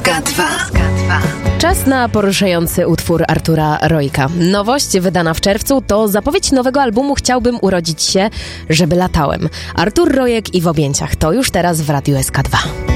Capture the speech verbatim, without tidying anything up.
K dwa. Czas na poruszający utwór Artura Rojka. Nowość wydana w czerwcu to zapowiedź nowego albumu Chciałbym urodzić się, żeby latałem. Artur Rojek i w objęciach. To już teraz w Radiu S K dwa.